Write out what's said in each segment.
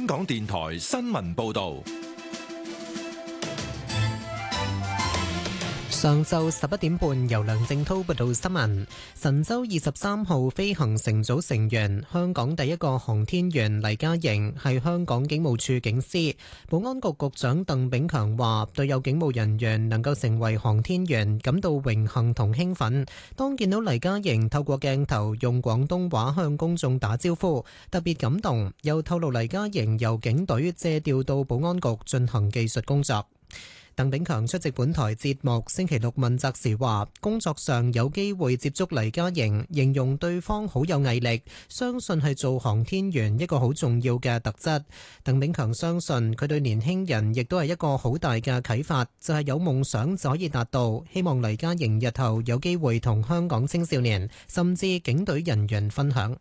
港電台新聞報道。 上晝11點半，由梁正滔報道新聞。神舟23號飛行乘組成員、香港第一個航天員黎嘉瑩係香港警務處警司。保安局局長鄧炳強話：對有警務人員能夠成為航天員感到榮幸同興奮。當見到黎嘉瑩透過鏡頭用廣東話向公眾打招呼，特別感動。又透露黎嘉瑩由警隊借調到保安局進行技術工作。鄧炳強出席本台節目星期六問責時話，工作上有機會接觸黎嘉瑩，形容對方好有毅力，相信係做航天員一個好重要嘅特質。鄧炳強相信佢對年輕人亦都係一個好大嘅啟發，就係有夢想就可以達到。希望黎嘉瑩日後有機會同香港青少年甚至警隊人員分享。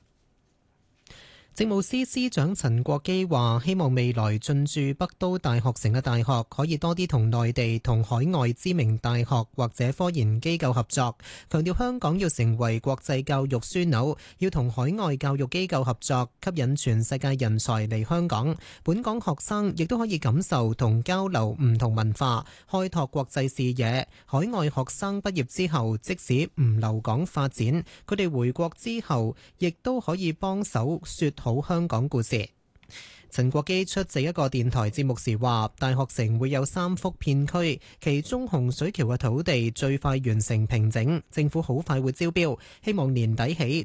政務司司長陳國基話：希望未來進駐北都大學城嘅大學可以多啲同內地同海外知名大學或者科研機構合作，強調香港要成為國際教育樞紐，要同海外教育機構合作，吸引全世界人才嚟香港。本港學生亦都可以感受同交流唔同文化，開拓國際視野。海外學生畢業之後，即使唔留港發展，佢哋回國之後，亦都可以幫手說好香港故事。陳國基出席一個電台節目時話，大學城會有3幅片區，其中洪水橋嘅土地最快完成平整，政府好快會招標，希望年底起